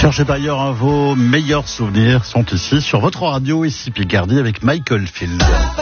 Cherchez par ailleurs, hein, vos meilleurs souvenirs sont ici sur votre radio, ici Picardie avec Michael Field.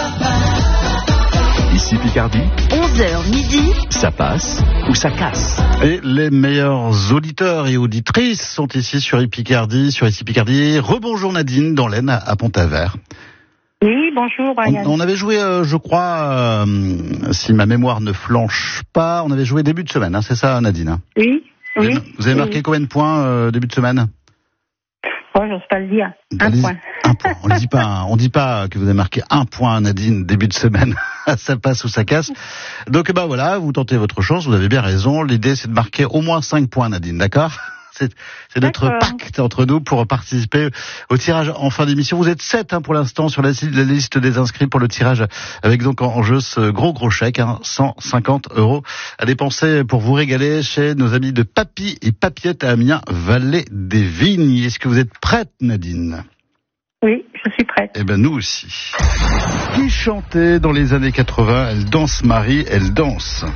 Ici Picardie, 11h midi, ça passe ou ça casse. Et les meilleurs auditeurs et auditrices sont ici sur Picardie, sur ici Picardie. Rebonjour Nadine dans l'Aisne à Pont-Aven. Oui, bonjour Brian. On avait joué, je crois, si ma mémoire ne flanche pas, on avait joué début de semaine, hein, c'est ça Nadine, hein? Oui. Vous avez marqué combien de points début de semaine? Oh, j'ose pas le dire. Un point. Un point. On dit pas que vous avez marqué un point, Nadine, début de semaine. Ça passe ou ça casse. Donc, voilà, vous tentez votre chance. Vous avez bien raison. L'idée, c'est de marquer au moins 5 points, Nadine. D'accord? C'est notre pacte entre nous pour participer au tirage en fin d'émission. Vous êtes 7 pour l'instant sur la liste des inscrits pour le tirage, avec donc en jeu ce gros chèque, 150 € à dépenser pour vous régaler chez nos amis de Papy et Papillette à Amiens, Vallée des Vignes. Est-ce que vous êtes prête, Nadine? Oui, je suis prête. Eh ben nous aussi. Qui chantait dans les années 80 Elle danse Marie, elle danse?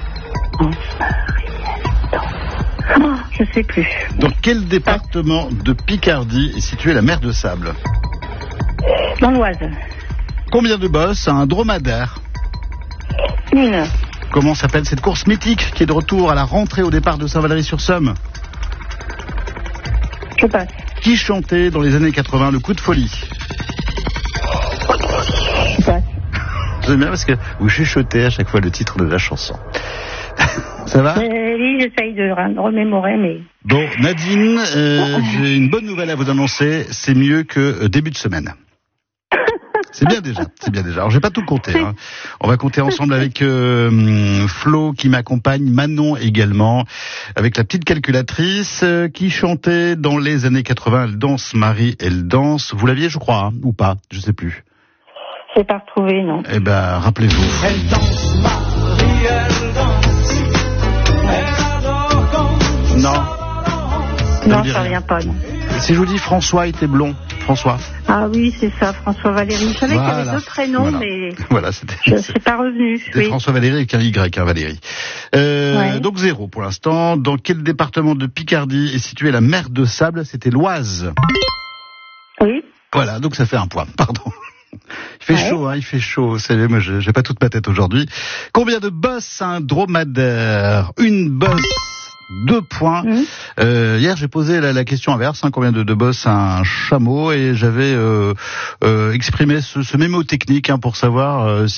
Oh, je sais plus. Dans quel département de Picardie est située la mer de Sable? Dans l'Oise. Combien de bosses a un dromadaire? Une. Comment s'appelle cette course mythique qui est de retour à la rentrée au départ de Saint-Valery-sur-Somme? Je passe. Qui chantait dans les années 80 le coup de folie? Je passe. J'aime bien parce que vous chuchotez à chaque fois le titre de la chanson. Ça va? Oui, j'essaye de remémorer, mais... Bon, Nadine, j'ai une bonne nouvelle à vous annoncer. C'est mieux que début de semaine. C'est bien déjà. Alors, je vais pas tout compter. Hein. On va compter ensemble avec Flo qui m'accompagne, Manon également, avec la petite calculatrice qui chantait dans les années 80. Elle danse, Marie, elle danse. Vous l'aviez, je crois, hein, ou pas? Je sais plus. Je n'ai pas retrouvé, non. Eh ben, rappelez-vous. Elle danse, Marie, elle danse. Non, ça revient pas, non. Si je vous dis François était blond, François. Ah oui, c'est ça, François Valéry. Je savais qu'il y avait deux prénoms, mais c'est pas revenu. C'était François Valéry avec un Y, Valéry. Donc 0 pour l'instant. Dans quel département de Picardie est située la mer de Sable? C'était l'Oise. Oui. Voilà, donc ça fait un point, pardon. Il fait chaud, hein, il fait chaud. Vous savez, moi, j'ai pas toute ma tête aujourd'hui. Combien de bosses a un dromadaire? Une bosse, 2 points. Hier, j'ai posé la question inverse, combien de bosses a un chameau, et j'avais exprimé ce mémo technique pour savoir